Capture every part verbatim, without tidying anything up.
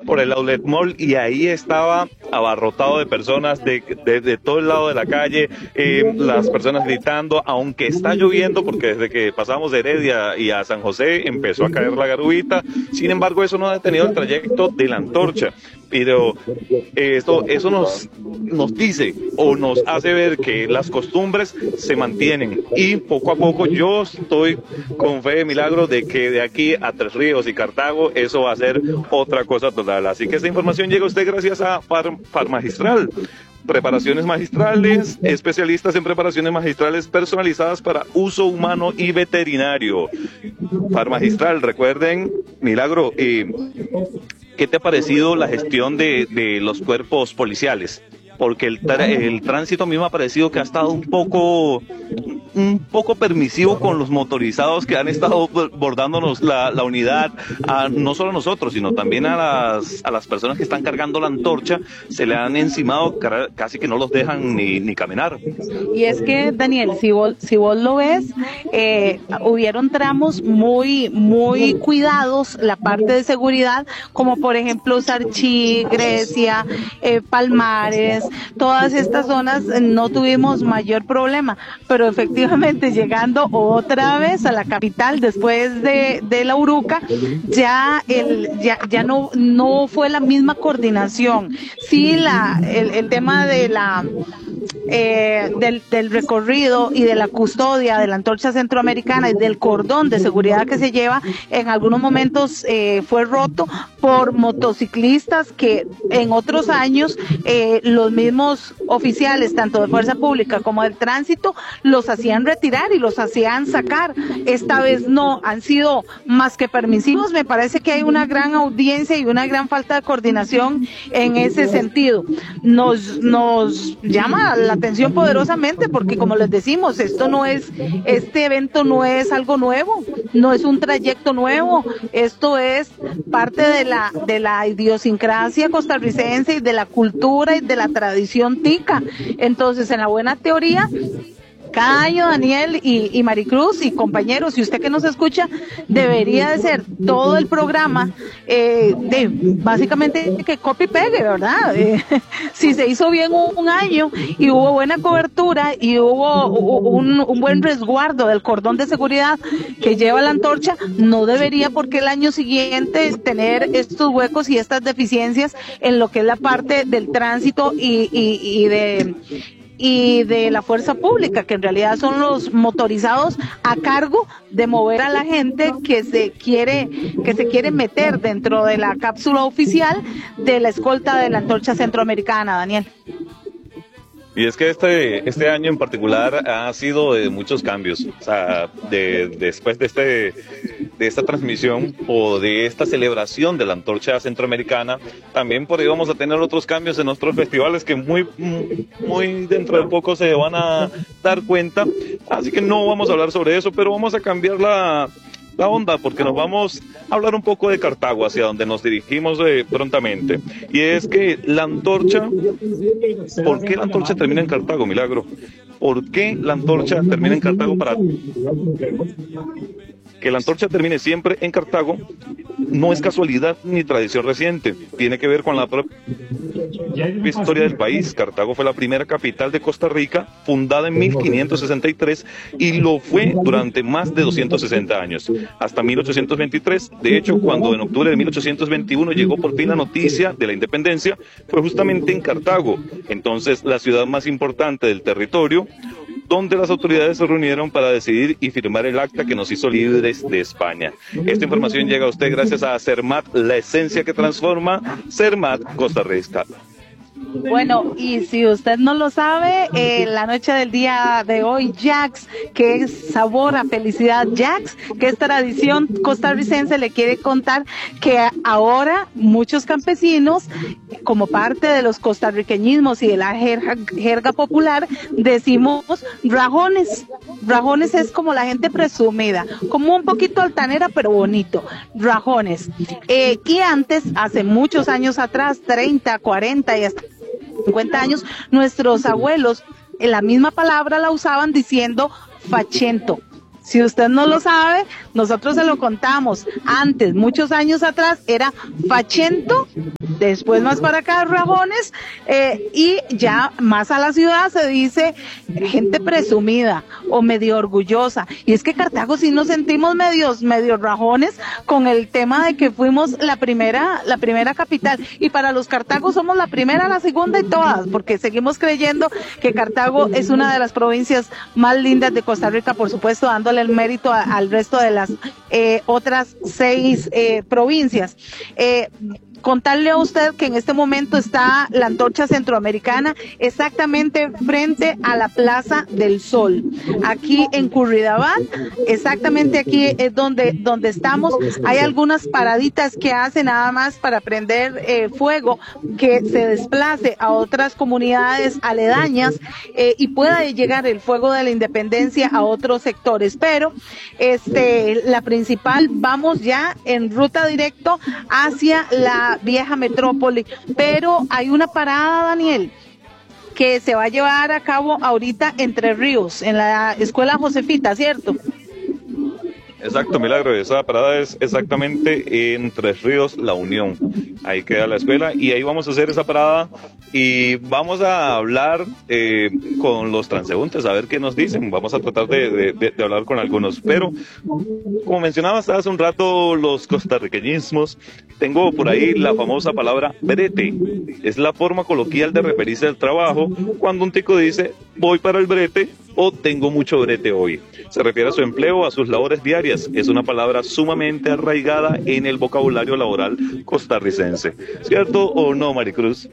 por el Outlet Mall y ahí estaba abarrotado de personas de, de, de todo el lado de la calle, eh, las personas gritando, aunque está lloviendo, porque desde que pasamos de Heredia y a San José empezó a caer la garubita. Sin embargo, eso no ha detenido el trayecto de la antorcha. Pero eh, esto, eso nos, nos dice o nos hace ver que las costumbres se mantienen y poco a poco yo estoy con fe de milagro de que de aquí a Tres Ríos y Cartago eso va a ser otra cosa total. Así que esta información llega a usted gracias a Far, Farmagistral. Preparaciones magistrales, especialistas en preparaciones magistrales personalizadas para uso humano y veterinario. Farmagistral, recuerden, Milagro, eh, ¿qué te ha parecido la gestión de, de los cuerpos policiales? Porque el, el tránsito a mí me ha parecido que ha estado un poco un poco permisivo con los motorizados que han estado bordándonos la, la unidad, a, no solo a nosotros, sino también a las, a las personas que están cargando la antorcha, se le han encimado, casi que no los dejan ni, ni caminar. Y es que, Daniel, si vos, si vos lo ves, eh, hubieron tramos muy, muy cuidados, la parte de seguridad, como por ejemplo Sarchí, Grecia, eh, Palmares, todas estas zonas no tuvimos mayor problema, pero efectivamente llegando otra vez a la capital después de, de la Uruca, ya el ya, ya no, no fue la misma coordinación. Sí, la, el, el tema de la Eh, del, del recorrido y de la custodia de la antorcha centroamericana y del cordón de seguridad que se lleva, en algunos momentos eh, fue roto por motociclistas que en otros años eh, los mismos oficiales, tanto de fuerza pública como del tránsito, los hacían retirar y los hacían sacar. Esta vez no, han sido más que permisivos. Me parece que hay una gran audiencia y una gran falta de coordinación en ese sentido. Nos, nos llama la atención poderosamente porque, como les decimos, esto no es, este evento no es algo nuevo, no es un trayecto nuevo, esto es parte de la, de la idiosincrasia costarricense y de la cultura y de la tradición tica. Entonces, en la buena teoría, cada año, Daniel y, y Maricruz y compañeros, y usted que nos escucha, debería de ser todo el programa eh, de básicamente que copy pegue, ¿verdad? Eh, si se hizo bien un, un año y hubo buena cobertura y hubo un, un buen resguardo del cordón de seguridad que lleva la antorcha, no debería porque el año siguiente tener estos huecos y estas deficiencias en lo que es la parte del tránsito y, y, y de y de la fuerza pública, que en realidad son los motorizados a cargo de mover a la gente que se quiere que se quiere meter dentro de la cápsula oficial de la escolta de la antorcha centroamericana, Daniel. Y es que este este año en particular ha sido de muchos cambios. O sea, de, después de este de esta transmisión o de esta celebración de la antorcha centroamericana, también por ahí vamos a tener otros cambios en nuestros festivales que muy muy dentro de poco se van a dar cuenta. Así que no vamos a hablar sobre eso, pero vamos a cambiar la la onda, porque nos vamos a hablar un poco de Cartago, hacia donde nos dirigimos eh, prontamente. Y es que la antorcha, ¿por qué la antorcha termina en Cartago, Milagro? ¿Por qué la antorcha termina en Cartago? Para que la antorcha termine siempre en Cartago no es casualidad ni tradición reciente, tiene que ver con la propia historia del país. Cartago fue la primera capital de Costa Rica, fundada en mil quinientos sesenta y tres, y lo fue durante más de doscientos sesenta años, hasta mil ochocientos veintitrés. De hecho, cuando en octubre de mil ochocientos veintiuno llegó por fin la noticia de la independencia, fue justamente en Cartago, entonces la ciudad más importante del territorio, donde las autoridades se reunieron para decidir y firmar el acta que nos hizo libres de España. Esta información llega a usted gracias a Cermat, la esencia que transforma. Cermat, Costa Rica. Bueno, y si usted no lo sabe, eh, la noche del día de hoy, Jax, que es sabor a felicidad, Jax, que es tradición costarricense, le quiere contar que ahora muchos campesinos, como parte de los costarriqueñismos y de la jerga, jerga popular, decimos rajones. Rajones es como la gente presumida, como un poquito altanera, pero bonito. Rajones. Eh, y antes, hace muchos años atrás, treinta, cuarenta y hasta cincuenta años, nuestros abuelos la misma palabra la usaban diciendo fachento. Si usted no lo sabe, nosotros se lo contamos antes, muchos años atrás, era Fachento, después más para acá Rajones, eh, y ya más a la ciudad se dice gente presumida o medio orgullosa. Y es que Cartago sí nos sentimos medios, medios rajones con el tema de que fuimos la primera, la primera capital. Y para los Cartagos somos la primera, la segunda y todas, porque seguimos creyendo que Cartago es una de las provincias más lindas de Costa Rica, por supuesto, dándole el mérito a, al resto de las eh, otras seis eh, provincias. Eh, Contarle a usted que en este momento está la antorcha centroamericana exactamente frente a la Plaza del Sol, aquí en Curridabat, exactamente aquí es donde, donde estamos. Hay algunas paraditas que hacen nada más para prender eh, fuego, que se desplace a otras comunidades aledañas eh, y pueda llegar el fuego de la independencia a otros sectores, pero este, la principal, vamos ya en ruta directo hacia la vieja metrópoli, pero hay una parada, Daniel, que se va a llevar a cabo ahorita Entre Ríos, en la escuela Josefita, ¿cierto? Exacto, Milagro, esa parada es exactamente en Tres Ríos, La Unión. Ahí queda la escuela y ahí vamos a hacer esa parada y vamos a hablar eh, con los transeúntes, a ver qué nos dicen. Vamos a tratar de, de, de, de hablar con algunos, pero como mencionabas hace un rato, los costarriqueñismos, tengo por ahí la famosa palabra brete. Es la forma coloquial de referirse al trabajo cuando un tico dice voy para el brete o tengo mucho brete hoy. Se refiere a su empleo, a sus labores diarias. Es una palabra sumamente arraigada en el vocabulario laboral costarricense. ¿Cierto o no, Maricruz?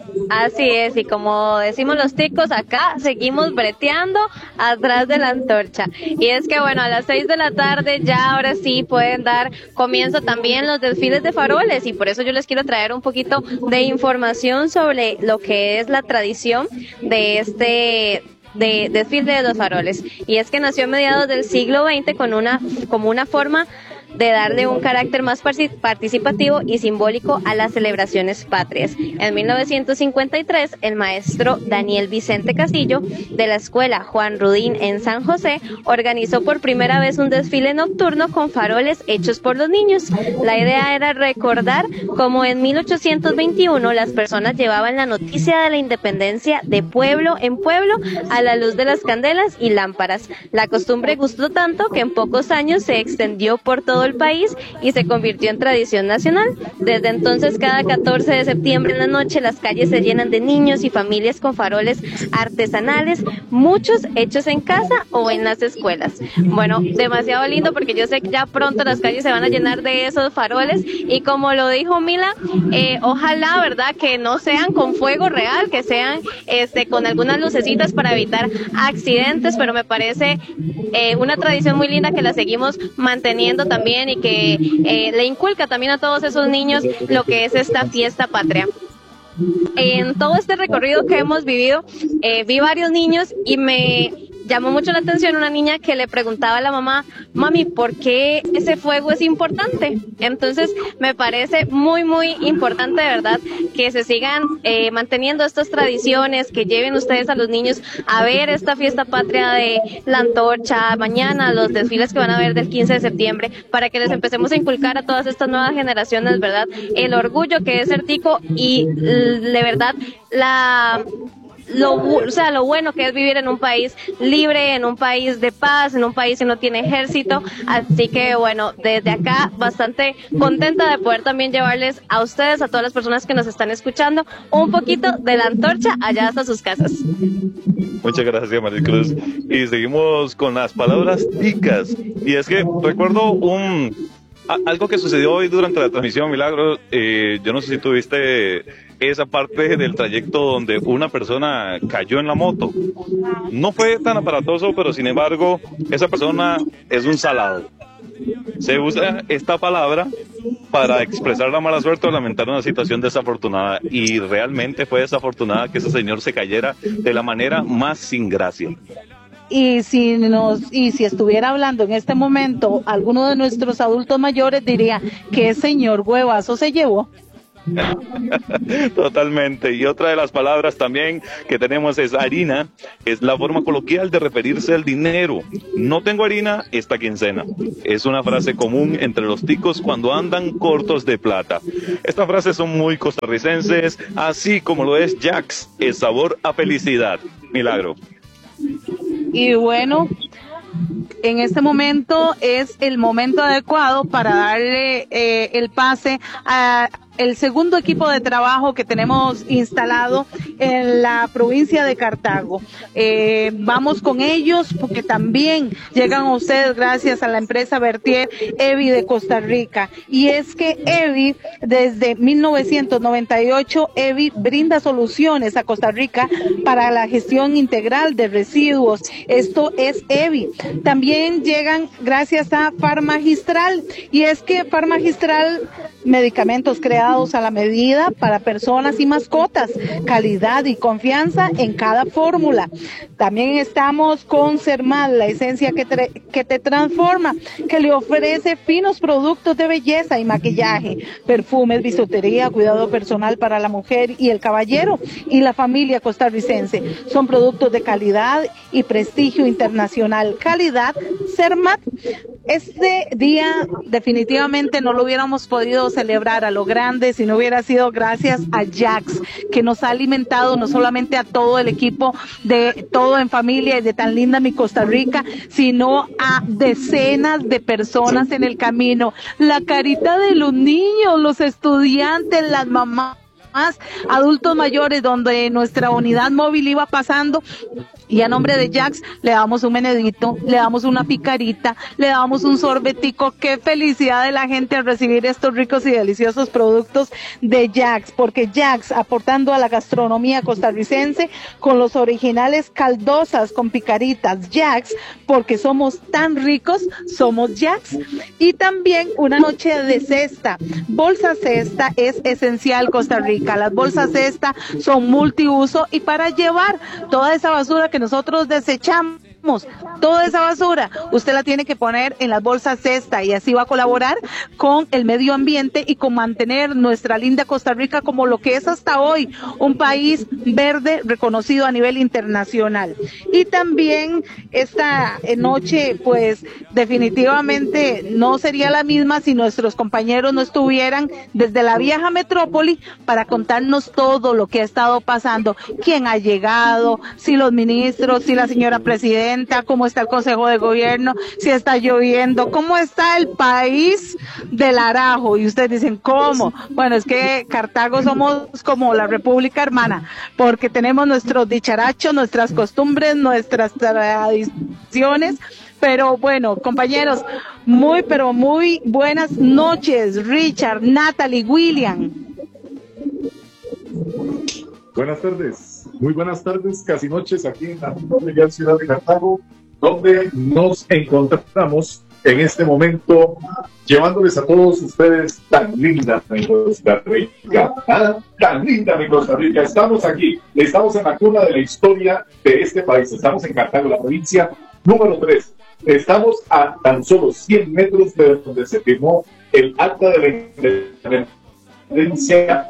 Así es, y como decimos los ticos, acá seguimos breteando atrás de la antorcha. Y es que bueno, a las seis de la tarde ya ahora sí pueden dar comienzo también los desfiles de faroles, y por eso yo les quiero traer un poquito de información sobre lo que es la tradición de este de desfile de los faroles. Y es que nació a mediados del siglo veinte con una como una forma de darle un carácter más participativo y simbólico a las celebraciones patrias. En mil novecientos cincuenta y tres, el maestro Daniel Vicente Castillo, de la escuela Juan Rudín en San José, organizó por primera vez un desfile nocturno con faroles hechos por los niños. La idea era recordar cómo en mil ochocientos veintiuno las personas llevaban la noticia de la independencia de pueblo en pueblo a la luz de las candelas y lámparas. La costumbre gustó tanto que en pocos años se extendió por todo el país y se convirtió en tradición nacional. Desde entonces, cada catorce de septiembre en la noche, las calles se llenan de niños y familias con faroles artesanales, muchos hechos en casa o en las escuelas. Bueno, demasiado lindo, porque yo sé que ya pronto las calles se van a llenar de esos faroles, y como lo dijo Mila, eh, ojalá, ¿verdad?, que no sean con fuego real, que sean este con algunas lucecitas para evitar accidentes, pero me parece eh, una tradición muy linda que la seguimos manteniendo también, y que eh, le inculca también a todos esos niños lo que es esta fiesta patria. En todo este recorrido que hemos vivido, eh, vi varios niños y me llamó mucho la atención una niña que le preguntaba a la mamá: mami, ¿por qué ese fuego es importante? Entonces me parece muy muy importante, de verdad, que se sigan eh, manteniendo estas tradiciones, que lleven ustedes a los niños a ver esta fiesta patria de la antorcha, mañana los desfiles que van a ver del quince de septiembre, para que les empecemos a inculcar a todas estas nuevas generaciones, ¿verdad?, el orgullo que es ser tico, y de verdad la Lo, o sea, lo bueno que es vivir en un país libre, en un país de paz, en un país que no tiene ejército. Así que bueno, desde acá bastante contenta de poder también llevarles a ustedes, a todas las personas que nos están escuchando, un poquito de la antorcha allá hasta sus casas. Muchas gracias, Maricruz. Y seguimos con las palabras ticas. Y es que recuerdo un algo que sucedió hoy durante la transmisión, Milagro. Eh, yo no sé si tuviste esa parte del trayecto donde una persona cayó en la moto. No fue tan aparatoso, pero sin embargo, esa persona es un salado. Se usa esta palabra para expresar la mala suerte o lamentar una situación desafortunada, y realmente fue desafortunada que ese señor se cayera de la manera más sin gracia. Y si nos y si estuviera hablando en este momento alguno de nuestros adultos mayores, diría: ¿qué señor huevazo se llevó? Totalmente. Y otra de las palabras también que tenemos es harina, es la forma coloquial de referirse al dinero. No tengo harina esta quincena. Es una frase común entre los ticos cuando andan cortos de plata. Estas frases son muy costarricenses, así como lo es Jax, el sabor a felicidad. Milagro. Y bueno, en este momento es el momento adecuado para darle eh, el pase a el segundo equipo de trabajo que tenemos instalado en la provincia de Cartago. Eh, vamos con ellos porque también llegan a ustedes gracias a la empresa Bertier Evi de Costa Rica. Y es que Evi, desde mil novecientos noventa y ocho, Evi brinda soluciones a Costa Rica para la gestión integral de residuos. Esto es Evi. También llegan gracias a Farmagistral. Y es que Farmagistral, medicamentos creados a la medida para personas y mascotas, calidad y confianza en cada fórmula. También estamos con Sermal, la esencia que te, que te transforma, que le ofrece finos productos de belleza y maquillaje, perfumes, bisutería, cuidado personal para la mujer y el caballero y la familia costarricense. Son productos de calidad y prestigio internacional. Calidad Sermat. Este día definitivamente no lo hubiéramos podido celebrar a lo grande si no hubiera sido gracias a Jax, que nos ha alimentado no solamente a todo el equipo de Todo en Familia y de Tan Linda Mi Costa Rica, sino a decenas de personas en el camino. La carita de los niños, los estudiantes, las mamás, adultos mayores, donde nuestra unidad móvil iba pasando. Y a nombre de Jax le damos un menedito, le damos una picarita, le damos un sorbetico. Qué felicidad de la gente al recibir estos ricos y deliciosos productos de Jax, porque Jax aportando a la gastronomía costarricense con los originales caldosas con picaritas. Jax, porque somos tan ricos, somos Jax. Y también una noche de cesta. Bolsa cesta es esencial Costa Rica. Las bolsas cesta son multiuso y para llevar toda esa basura que nosotros desechamos, toda esa basura, usted la tiene que poner en las bolsas cesta y así va a colaborar con el medio ambiente y con mantener nuestra linda Costa Rica como lo que es hasta hoy, un país verde reconocido a nivel internacional. Y también esta noche, pues definitivamente no sería la misma si nuestros compañeros no estuvieran desde la vieja metrópoli para contarnos todo lo que ha estado pasando, quién ha llegado, si los ministros, si la señora presidenta, cómo está el Consejo de Gobierno, si está lloviendo, cómo está el país del Arajo. Y ustedes dicen, ¿cómo? Bueno, es que Cartago somos como la República Hermana, porque tenemos nuestros dicharachos, nuestras costumbres, nuestras tradiciones. Pero bueno, compañeros, muy, pero muy buenas noches, Richard, Natalie, William. Buenas tardes, muy buenas tardes, casi noches aquí en la gran ciudad de Cartago, donde nos encontramos en este momento llevándoles a todos ustedes tan linda mi Costa Rica, ¿ah? Tan linda mi Costa Rica. Estamos aquí, estamos en la cuna de la historia de este país, estamos en Cartago, la provincia número tres. Estamos a tan solo cien metros de donde se firmó el acta de la independencia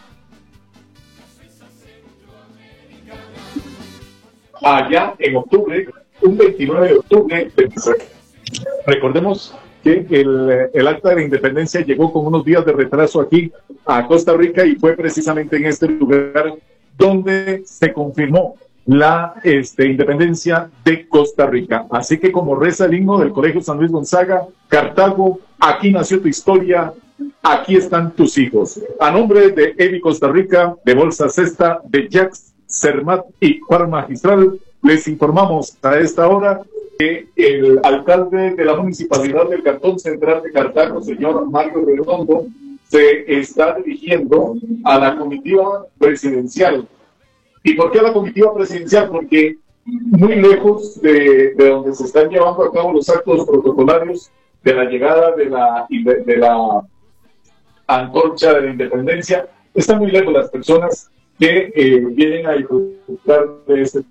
allá en octubre, un veintinueve de octubre. Recordemos que el, el acta de la independencia llegó con unos días de retraso aquí a Costa Rica y fue precisamente en este lugar donde se confirmó la este, independencia de Costa Rica. Así que como reza el himno del Colegio San Luis Gonzaga, Cartago, aquí nació tu historia, aquí están tus hijos. A nombre de Evi Costa Rica, de Bolsa Cesta, de Jax, Sermat y Farmagistral, les informamos a esta hora que el alcalde de la municipalidad del Cantón Central de Cartago, señor Mario Redondo, se está dirigiendo a la comitiva presidencial. ¿Y por qué la comitiva presidencial? Porque muy lejos de, de donde se están llevando a cabo los actos protocolarios de la llegada de la, de, de la antorcha de la independencia, están muy lejos las personas que eh, vienen a disfrutar de este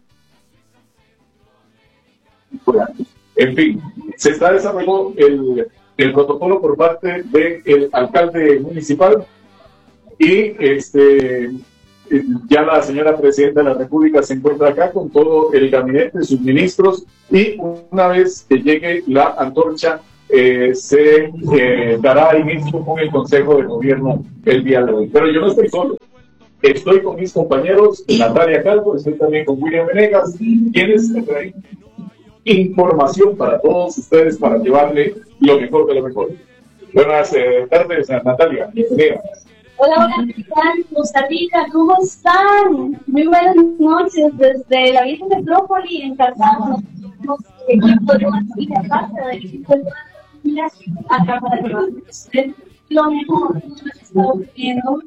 tipo de actos. En fin, se está desarrollando el, el protocolo por parte del alcalde municipal Y este, ya la señora Presidenta de la República se encuentra acá con todo el gabinete, sus ministros, y una vez que llegue la antorcha, eh, se eh, dará inicio con el Consejo de Gobierno el día de hoy. Pero yo no estoy solo. Estoy con mis compañeros, Natalia Calvo, estoy también con William Venegas, quienes traen información para todos ustedes para llevarle lo mejor de lo mejor. Buenas eh, tardes, Natalia. Bienvenida. Hola, hola, ¿qué tal? Costa Rica, ¿cómo están? Muy buenas noches desde la Virgen de Trópoli en Cartago. Tenemos equipo de Martina Casa, del equipo de Martina, acá para llevarles lo mejor que nos está ocurriendo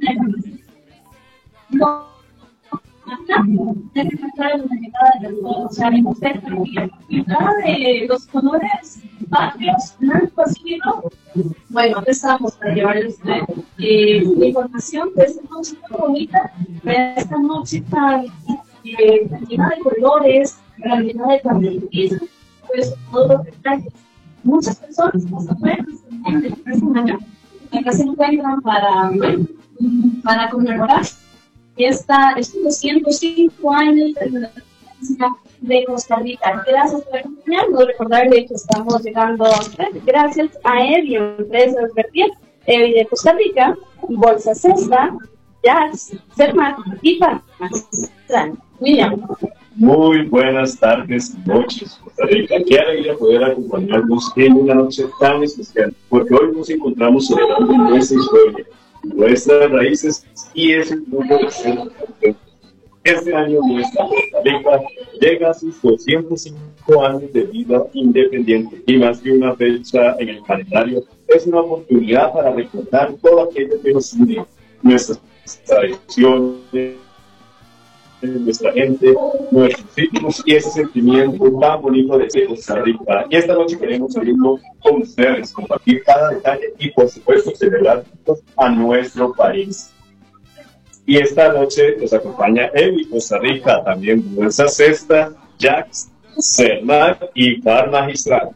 no, de repasar la llegada de los ánimos de de los colores patrios, blanco, azul y rojo. Bueno, aquí estamos para llevarles eh, información de esta noche tan bonita, de esta noche tan eh, llena de colores, llena de patriotismo, pues todos los detalles. Muchas personas, más o menos, acá, acá se encuentran para, para conmemorar esta, estos doscientos cinco años de la independencia de Costa Rica. Gracias por acompañarnos. Recordarle que estamos llegando a usted gracias a Evi, Empresas Vertier, Evi de Costa Rica, Bolsa Cesta, Jazz, Cermat y Farmacia. William. Muy buenas tardes, noches, Costa Rica. Qué alegría poder acompañarnos en una noche tan especial, porque hoy nos encontramos celebrando nuestra historia, nuestras raíces y ese mundo de ser. Este año nuestra Costa Rica llega a sus doscientos cinco años de vida independiente y más que una fecha en el calendario, es una oportunidad para recordar todo aquello que nos une, nuestras tradiciones, nuestra gente, nuestros hijos y ese sentimiento tan bonito de ser Costa Rica. Y esta noche queremos seguirlo con ustedes, compartir cada detalle y por supuesto celebrar a nuestro país. Y esta noche nos acompaña Evi Costa Rica, también Bolsa Cesta, Jax, Cermat y Bar Magistral.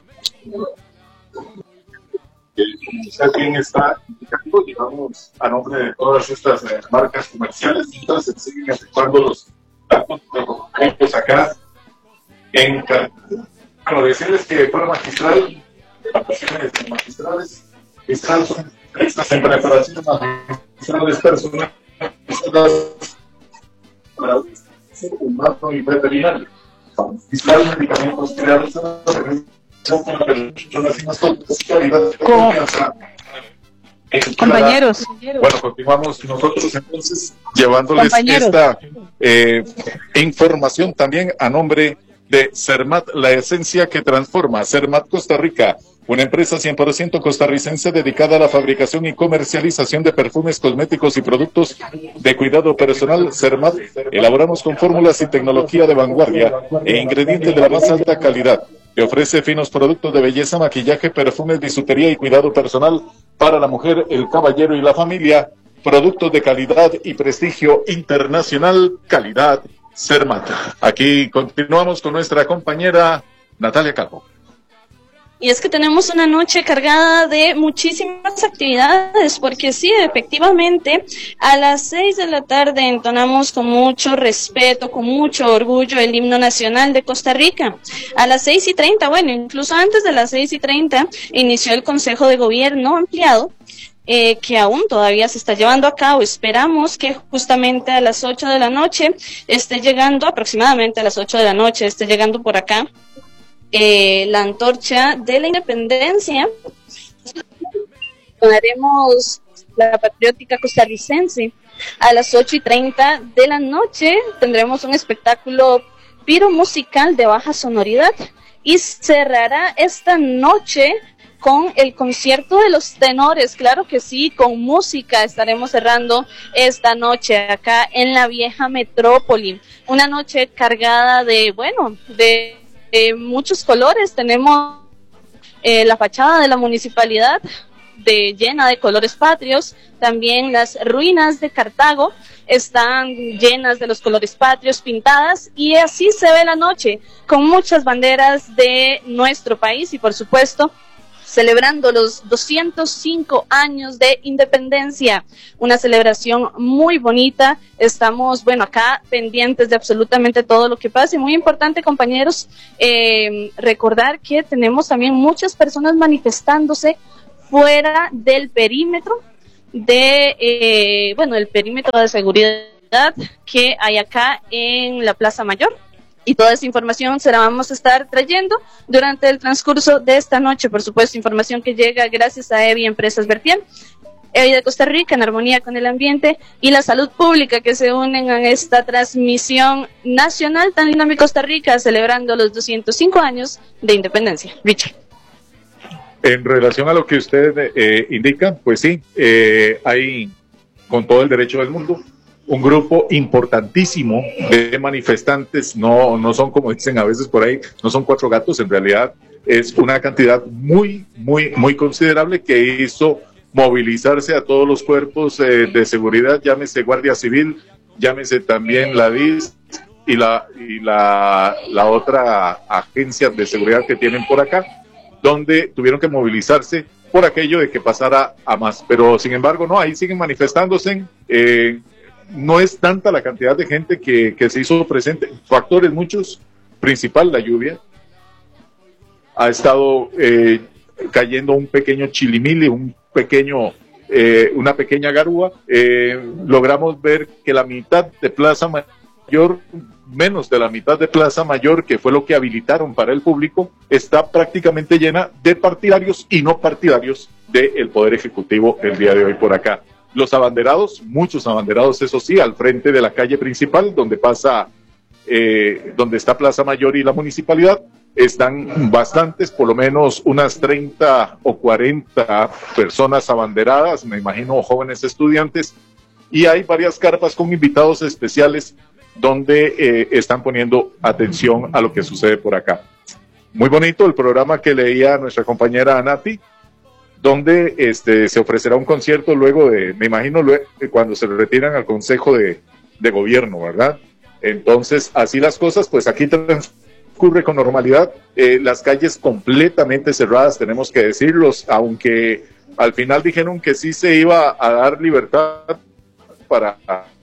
¿Quién está indicando, digamos, a nombre de todas estas eh, marcas comerciales? Entonces se siguen efectuando los datos acá en Cartago. Bueno, decirles que para magistral, las personas magistrales están estas en preparación magistrales personales para un vaso y veterinario. Magistral, medicamentos creados Compañeros. Bueno, continuamos nosotros entonces llevándoles Compañeros. esta eh, información también a nombre de Cermat, la esencia que transforma. Cermat Costa Rica, una empresa cien por ciento costarricense dedicada a la fabricación y comercialización de perfumes, cosméticos y productos de cuidado personal. Cermat, elaboramos con fórmulas y tecnología de vanguardia e ingredientes de la más alta calidad. Que ofrece finos productos de belleza, maquillaje, perfumes, bisutería y cuidado personal para la mujer, el caballero y la familia. Productos de calidad y prestigio internacional, calidad Cermat. Aquí continuamos con nuestra compañera Natalia Calvo. Y es que tenemos una noche cargada de muchísimas actividades, porque sí, efectivamente, a las seis de la tarde entonamos con mucho respeto, con mucho orgullo el himno nacional de Costa Rica. A las seis y treinta, bueno, incluso antes de las seis y treinta, inició el Consejo de Gobierno ampliado, eh, que aún todavía se está llevando a cabo. Esperamos que justamente a las ocho de la noche esté llegando, aproximadamente a las ocho de la noche, esté llegando por acá, Eh, la antorcha de la independencia. Haremos la patriótica costarricense. A las ocho y treinta de la noche tendremos un espectáculo piromusical de baja sonoridad y cerrará esta noche con el concierto de los tenores. Claro que sí, con música estaremos cerrando esta noche acá en la vieja metrópoli. Una noche cargada de, bueno, de Eh, muchos colores. Tenemos eh, la fachada de la municipalidad de, llena de colores patrios. También las ruinas de Cartago están llenas de los colores patrios pintadas, y así se ve la noche, con muchas banderas de nuestro país y por supuesto celebrando los doscientos cinco años de independencia, una celebración muy bonita. Estamos, bueno, acá pendientes de absolutamente todo lo que pasa, y muy importante, compañeros, eh, recordar que tenemos también muchas personas manifestándose fuera del perímetro de, eh, bueno, el perímetro de seguridad que hay acá en la Plaza Mayor. Y toda esa información se la vamos a estar trayendo durante el transcurso de esta noche. Por supuesto, información que llega gracias a EVI Empresas Vertiel, EVI de Costa Rica, en armonía con el ambiente y la salud pública, que se unen a esta transmisión nacional tan linda de Costa Rica, celebrando los doscientos cinco años de independencia. Richard. En relación a lo que usted eh, indica, pues sí, eh, hay, con todo el derecho del mundo, un grupo importantísimo de manifestantes. No, no son, como dicen a veces por ahí, no son cuatro gatos, en realidad es una cantidad muy, muy, muy considerable que hizo movilizarse a todos los cuerpos eh, de seguridad, llámese Guardia Civil, llámese también la D I S y la, y la, la otra agencia de seguridad que tienen por acá, donde tuvieron que movilizarse por aquello de que pasara a más. Pero sin embargo, no, ahí siguen manifestándose. eh, No es tanta la cantidad de gente que, que se hizo presente, factores muchos, principal la lluvia. Ha estado eh, cayendo un pequeño chilimili, un pequeño, eh, una pequeña garúa. Eh, logramos ver que la mitad de Plaza Mayor, menos de la mitad de Plaza Mayor, que fue lo que habilitaron para el público, está prácticamente llena de partidarios y no partidarios del Poder Ejecutivo el día de hoy por acá. Los abanderados, muchos abanderados, eso sí, al frente de la calle principal, donde pasa, eh, donde está Plaza Mayor y la municipalidad, están bastantes, por lo menos unas treinta o cuarenta personas abanderadas, me imagino jóvenes estudiantes, y hay varias carpas con invitados especiales donde eh, están poniendo atención a lo que sucede por acá. Muy bonito el programa que leía nuestra compañera Anati, donde este, se ofrecerá un concierto luego de, me imagino, luego, cuando se retiran al Consejo de, de Gobierno, ¿verdad? Entonces, así las cosas, pues aquí transcurre con normalidad, eh, las calles completamente cerradas, tenemos que decirlos, aunque al final dijeron que sí se iba a dar libertad para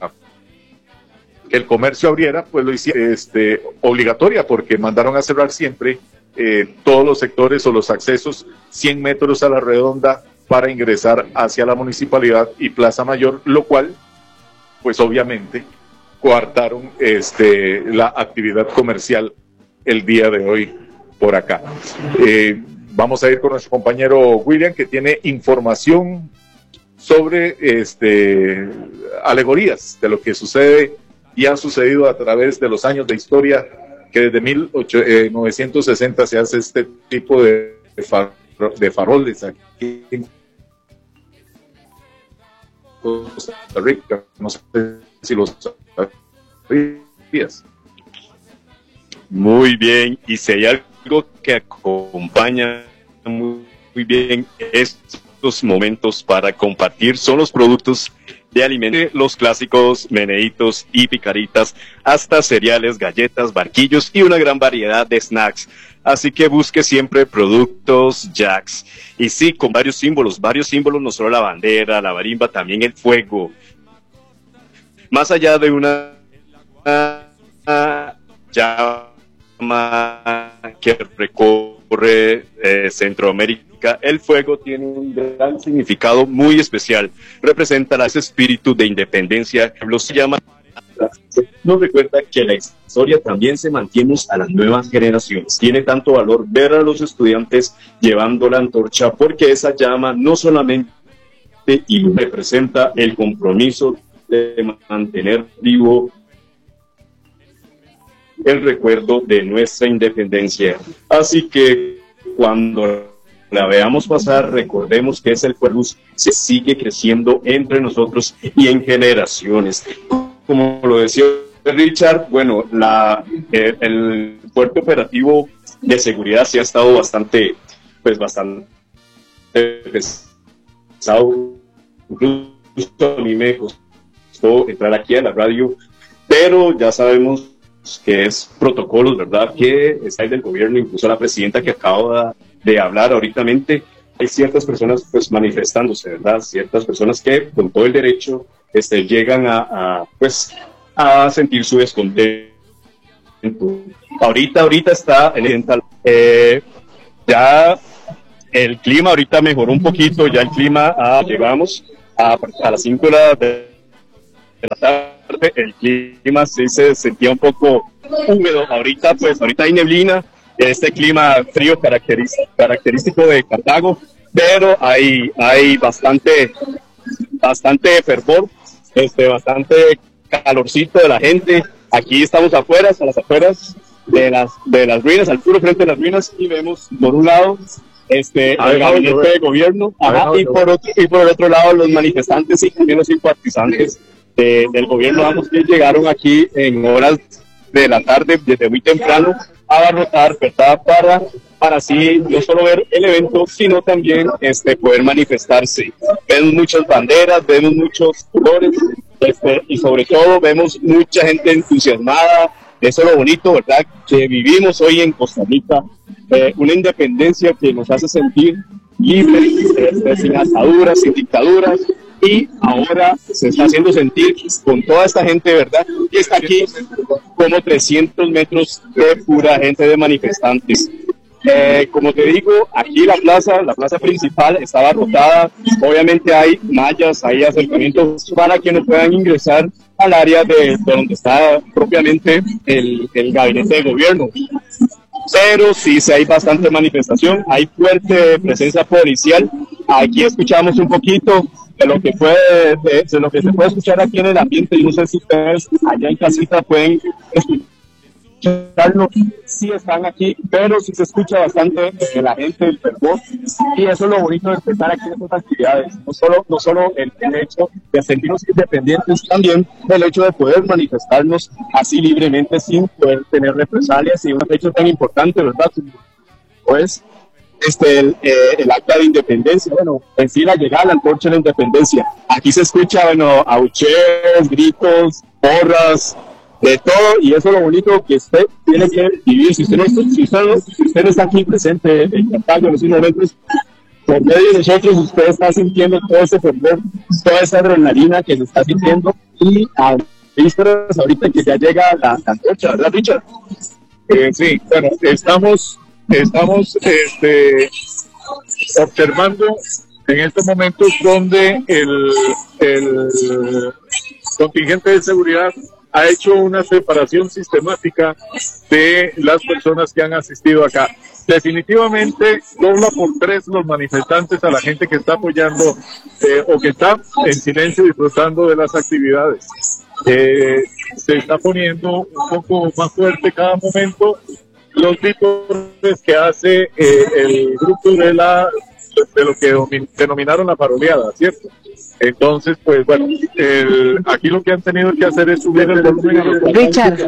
que el comercio abriera, pues lo hicieron este, obligatoria, porque mandaron a cerrar siempre Eh, todos los sectores o los accesos cien metros a la redonda para ingresar hacia la municipalidad y Plaza Mayor, lo cual, pues obviamente, coartaron este, la actividad comercial el día de hoy por acá. Eh, vamos a ir con nuestro compañero William, que tiene información sobre este, alegorías de lo que sucede y ha sucedido a través de los años de historia, que desde mil novecientos sesenta se hace este tipo de, far, de faroles aquí en Costa Rica. No sé si los sabías. Muy bien, y si hay algo que acompaña muy, muy bien estos momentos para compartir, son los productos de alimentos, los clásicos meneitos y picaritas, hasta cereales, galletas, barquillos y una gran variedad de snacks. Así que busque siempre productos Jax. Y sí, con varios símbolos, varios símbolos, no solo la bandera, la marimba, también el fuego. Más allá de una llama que recorre eh, Centroamérica, el fuego tiene un gran significado muy especial. Representa ese espíritu de independencia que se llama. Nos recuerda que la historia también se mantiene a las nuevas generaciones. Tiene tanto valor ver a los estudiantes llevando la antorcha, porque esa llama no solamente y representa el compromiso de mantener vivo el recuerdo de nuestra independencia. Así que cuando la veamos pasar, recordemos que ese fuego se sigue creciendo entre nosotros y en generaciones. Como lo decía Richard, bueno, la, eh, el fuerte operativo de seguridad sí ha estado bastante, pues bastante pesado. Incluso a mí me costó entrar aquí a la radio, pero ya sabemos que es protocolos, ¿verdad? Que está del gobierno, incluso la presidenta que acaba de hablar ahorita, hay ciertas personas pues manifestándose, ¿verdad? Ciertas personas que con todo el derecho este, llegan a, a, pues, a sentir su descontento. Ahorita, ahorita está el eh, ya el clima ahorita mejoró un poquito, ya el clima, ah, llegamos a, a las cinco de la, de la tarde, el clima sí se sentía un poco húmedo, ahorita pues, ahorita hay neblina, este clima frío característico, característico de Cartago, pero hay, hay bastante, bastante fervor, este, bastante calorcito de la gente. Aquí estamos afuera, a las afueras de las, de las ruinas, al puro frente de las ruinas, y vemos por un lado este, el gabinete de gobierno, ajá, y, por otro, y por el otro lado los manifestantes y también los simpatizantes de, del gobierno, vamos, que llegaron aquí en horas de la tarde, desde muy temprano, a abarrotar, ¿verdad? Para, para así no solo ver el evento, sino también este, poder manifestarse. Vemos muchas banderas, vemos muchos colores, este, y sobre todo vemos mucha gente entusiasmada. Eso es lo bonito, ¿verdad? Que vivimos hoy en Costa Rica, eh, una independencia que nos hace sentir libres, este, sin ataduras, sin dictaduras, y ahora se está haciendo sentir con toda esta gente, ¿verdad? Y está aquí como trescientos metros de pura gente de manifestantes. Eh, como te digo, aquí la plaza, la plaza principal está abarrotada, obviamente hay mallas, hay acercamientos para que no puedan ingresar al área de, de donde está propiamente el, el gabinete de gobierno. Pero sí, sí hay bastante manifestación, hay fuerte presencia policial. Aquí escuchamos un poquito de lo que puede, de, de lo que se puede escuchar aquí en el ambiente, y no sé si ustedes allá en casita pueden escucharlo. Sí están aquí, pero sí se escucha bastante de la gente, el fervor, y eso es lo bonito de estar aquí en estas actividades, no solo, no solo el, el hecho de sentirnos independientes, también el hecho de poder manifestarnos así libremente sin poder tener represalias, y un hecho tan importante, ¿verdad? Pues este, el, eh, el acta de independencia, bueno, en sí la llegada a la antorcha de la independencia. Aquí se escucha, bueno, abucheos, gritos, porras, de todo, y eso es lo bonito que usted tiene que vivir. Si usted no, si usted no, si usted no está aquí presente en Cartago en esos momentos, por medio de nosotros, usted está sintiendo todo ese fervor, toda esa adrenalina que se está sintiendo, y a vísperas ahorita que ya llega la, la antorcha, ¿verdad, Richard? Eh, sí, bueno, estamos, estamos este, observando en estos momentos donde el, el contingente de seguridad ha hecho una separación sistemática de las personas que han asistido acá. Definitivamente dobla por tres los manifestantes a la gente que está apoyando eh, o que está en silencio disfrutando de las actividades. Eh, se está poniendo un poco más fuerte cada momento los vítores que hace eh, el grupo de la de lo que denominaron la faroleada, ¿cierto? Entonces, pues bueno, el, aquí lo que han tenido que hacer es subir el volumen a los Richard,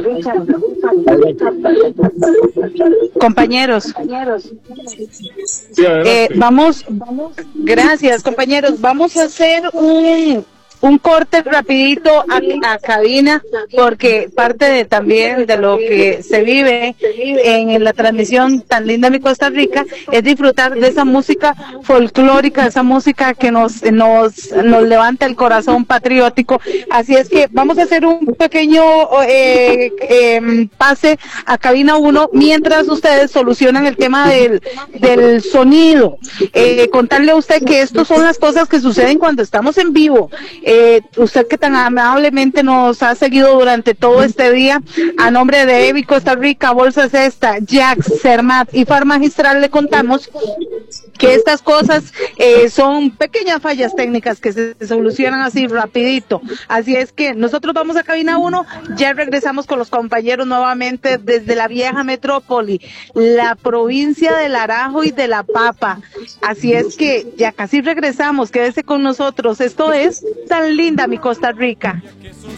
compañeros, sí, eh, vamos, vamos, gracias compañeros, vamos a hacer un un corte rapidito a, a cabina, porque parte de también de lo que se vive en la transmisión tan linda de mi Costa Rica es disfrutar de esa música folclórica, esa música que nos nos nos levanta el corazón patriótico. Así es que vamos a hacer un pequeño eh, eh, pase a cabina uno mientras ustedes solucionan el tema del del sonido. Eh, contarle a usted que estos son las cosas que suceden cuando estamos en vivo. Eh, usted que tan amablemente nos ha seguido durante todo este día, a nombre de Evi Costa Rica, Bolsa Cesta, Jax, Cermat y Farmagistral, le contamos que estas cosas eh, son pequeñas fallas técnicas que se solucionan así rapidito. Así es que nosotros vamos a cabina uno, ya regresamos con los compañeros nuevamente desde la vieja metrópoli, la provincia del Arajo y de la Papa. Así es que ya casi regresamos, quédese con nosotros. Esto es Tan Linda Mi Costa Rica.